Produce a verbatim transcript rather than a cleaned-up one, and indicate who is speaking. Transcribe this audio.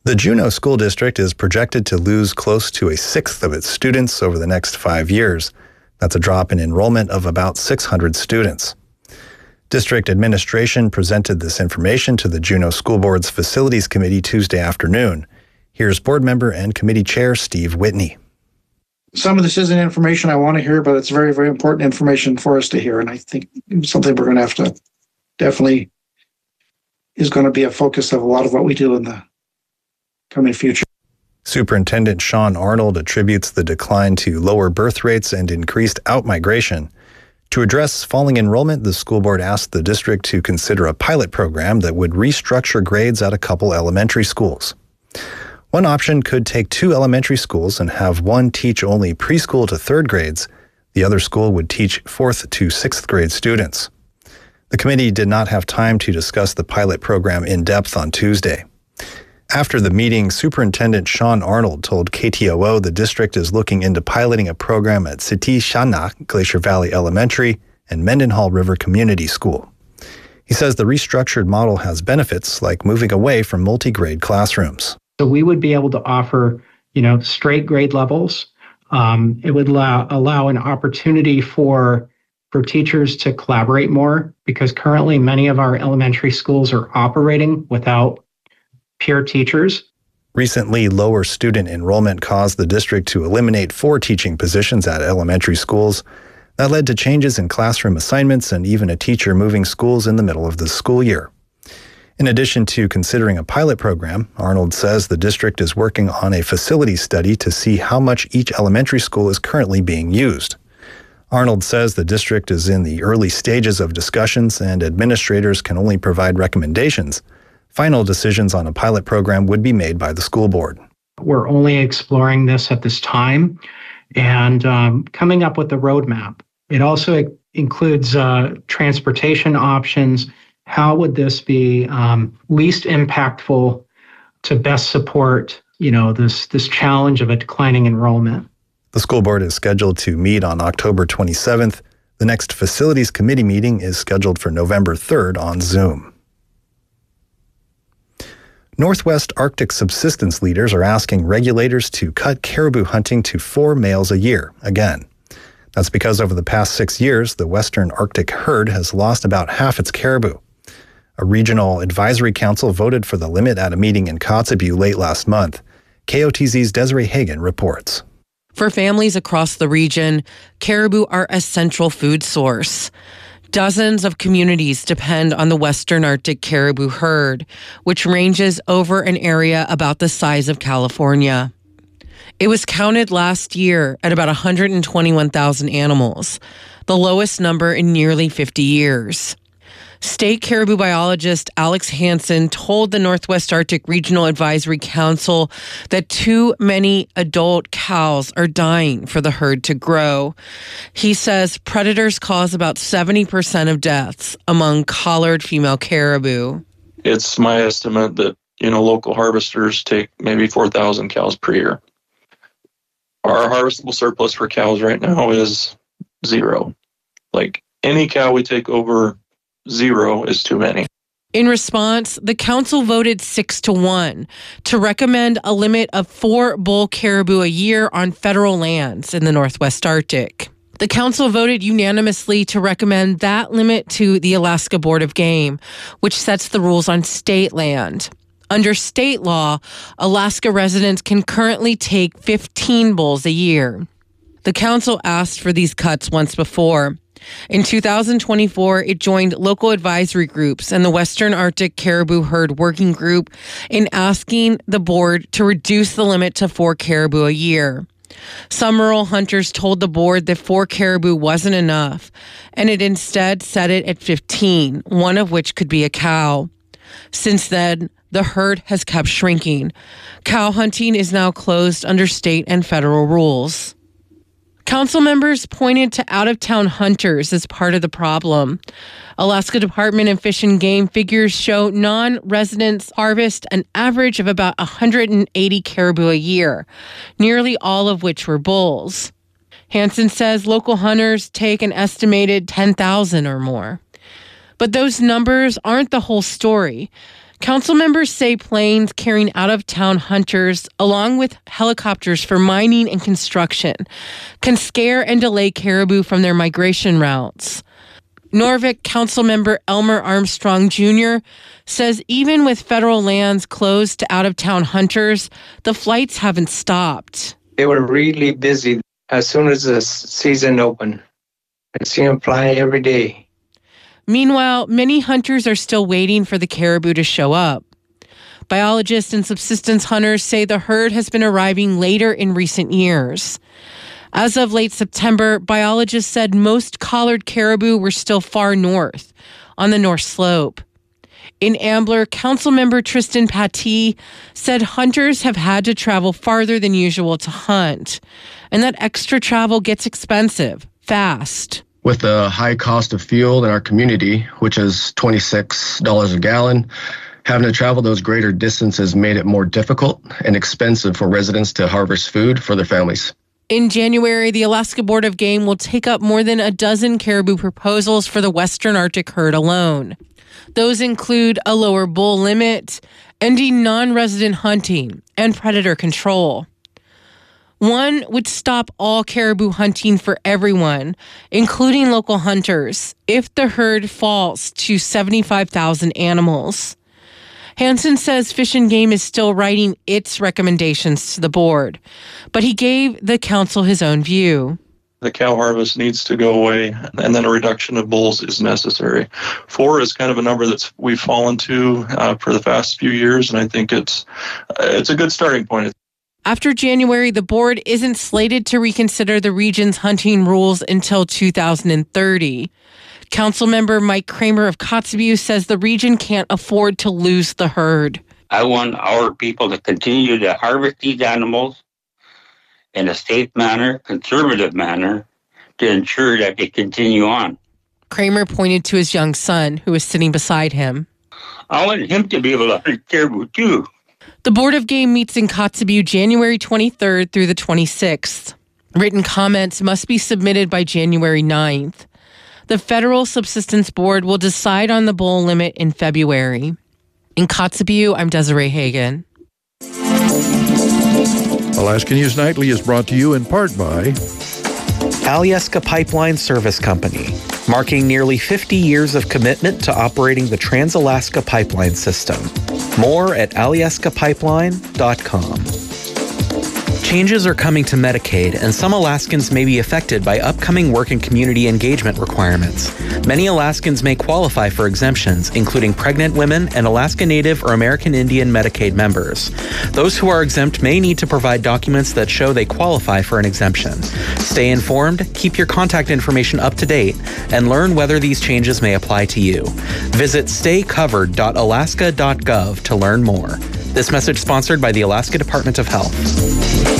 Speaker 1: The Juneau School District is projected to lose close to a sixth of its students over the next five years. That's a drop in enrollment of about six hundred students. District administration presented this information to the Juneau School Board's Facilities Committee Tuesday afternoon. Here's board member and committee chair Steve Whitney.
Speaker 2: Some of this isn't information I want to hear, but it's very, very important information for us to hear. And I think it's something we're going to have to definitely is going to be a focus of a lot of what we do in the coming future.
Speaker 1: Superintendent Sean Arnold attributes the decline to lower birth rates and increased outmigration. To address falling enrollment, the school board asked the district to consider a pilot program that would restructure grades at a couple elementary schools. One option could take two elementary schools and have one teach only preschool to third grades. The other school would teach fourth to sixth grade students. The committee did not have time to discuss the pilot program in depth on Tuesday. After the meeting, Superintendent Sean Arnold told K T O O the district is looking into piloting a program at Siti Shana, Glacier Valley Elementary, and Mendenhall River Community School. He says the restructured model has benefits like moving away from multi-grade classrooms.
Speaker 3: So we would be able to offer, you know, straight grade levels. Um, it would allow, allow an opportunity for, for teachers to collaborate more, because currently many of our elementary schools are operating without peer teachers.
Speaker 1: Recently, lower student enrollment caused the district to eliminate four teaching positions at elementary schools. That led to changes in classroom assignments and even a teacher moving schools in the middle of the school year. In addition to considering a pilot program, Arnold says the district is working on a facility study to see how much each elementary school is currently being used. Arnold says the district is in the early stages of discussions and administrators can only provide recommendations. Final decisions on a pilot program would be made by the school board.
Speaker 3: We're only exploring this at this time and um, coming up with a roadmap. It also includes uh, transportation options. How would this be um, least impactful to best support, you know, this this challenge of a declining enrollment?
Speaker 1: The school board is scheduled to meet on October twenty-seventh. The next facilities committee meeting is scheduled for November third on Zoom. Northwest Arctic subsistence leaders are asking regulators to cut caribou hunting to four males a year again. That's because over the past six years, the Western Arctic herd has lost about half its caribou. A regional advisory council voted for the limit at a meeting in Kotzebue late last month. K O T Z's Desiree Hagan reports.
Speaker 4: For families across the region, caribou are a central food source. Dozens of communities depend on the Western Arctic caribou herd, which ranges over an area about the size of California. It was counted last year at about one hundred twenty-one thousand animals, the lowest number in nearly fifty years. State caribou biologist Alex Hansen told the Northwest Arctic Regional Advisory Council that too many adult cows are dying for the herd to grow. He says predators cause about seventy percent of deaths among collared female caribou.
Speaker 5: It's my estimate that, you know, local harvesters take maybe four thousand cows per year. Our harvestable surplus for cows right now is zero. Like any cow we take over zero is too many.
Speaker 4: In response, the council voted six to one to recommend a limit of four bull caribou a year on federal lands in the Northwest Arctic. The council voted unanimously to recommend that limit to the Alaska Board of Game, which sets the rules on state land. Under state law, Alaska residents can currently take fifteen bulls a year. The council asked for these cuts once before. In two thousand twenty-four, it joined local advisory groups and the Western Arctic Caribou Herd Working Group in asking the board to reduce the limit to four caribou a year. Some rural hunters told the board that four caribou wasn't enough, and it instead set it at fifteen, one of which could be a cow. Since then, the herd has kept shrinking. Cow hunting is now closed under state and federal rules. Council members pointed to out-of-town hunters as part of the problem. Alaska Department of Fish and Game figures show non-residents harvest an average of about one hundred eighty caribou a year, nearly all of which were bulls. Hansen says local hunters take an estimated ten thousand or more. But those numbers aren't the whole story. Council members say planes carrying out-of-town hunters, along with helicopters for mining and construction, can scare and delay caribou from their migration routes. Norvik Councilmember Elmer Armstrong Junior says even with federal lands closed to out-of-town hunters, the flights haven't stopped.
Speaker 6: They were really busy as soon as the season opened. I see them fly every day.
Speaker 4: Meanwhile, many hunters are still waiting for the caribou to show up. Biologists and subsistence hunters say the herd has been arriving later in recent years. As of late September, biologists said most collared caribou were still far north, on the North Slope. In Ambler, Councilmember Tristan Pattee said hunters have had to travel farther than usual to hunt, and that extra travel gets expensive, fast.
Speaker 7: With the high cost of fuel in our community, which is twenty-six dollars a gallon, having to travel those greater distances made it more difficult and expensive for residents to harvest food for their families.
Speaker 4: In January, the Alaska Board of Game will take up more than a dozen caribou proposals for the Western Arctic herd alone. Those include a lower bull limit, ending non-resident hunting, and predator control. One would stop all caribou hunting for everyone, including local hunters, if the herd falls to seventy-five thousand animals. Hansen says Fish and Game is still writing its recommendations to the board, but he gave the council his own view.
Speaker 5: The cow harvest needs to go away, and then a reduction of bulls is necessary. Four is kind of a number that we've fallen to uh, for the past few years, and I think it's it's a good starting point.
Speaker 4: After January, the board isn't slated to reconsider the region's hunting rules until two thousand thirty. Councilmember Mike Kramer of Kotzebue says the region can't afford to lose the herd.
Speaker 8: I want our people to continue to harvest these animals in a safe manner, conservative manner, to ensure that they continue on.
Speaker 4: Kramer pointed to his young son, who was sitting beside him.
Speaker 8: I want him to be able to hunt caribou too.
Speaker 4: The Board of Game meets in Kotzebue January twenty-third through the twenty-sixth. Written comments must be submitted by January ninth. The Federal Subsistence Board will decide on the bull limit in February. In Kotzebue, I'm Desiree Hagen.
Speaker 9: Alaska News Nightly is brought to you in part by
Speaker 10: Alyeska Pipeline Service Company, marking nearly fifty years of commitment to operating the Trans-Alaska Pipeline System. More at alyeska pipeline dot com. Changes are coming to Medicaid, and some Alaskans may be affected by upcoming work and community engagement requirements. Many Alaskans may qualify for exemptions, including pregnant women and Alaska Native or American Indian Medicaid members. Those who are exempt may need to provide documents that show they qualify for an exemption. Stay informed, keep your contact information up to date, and learn whether these changes may apply to you. Visit stay covered dot alaska dot gov to learn more. This message sponsored by the Alaska Department of Health.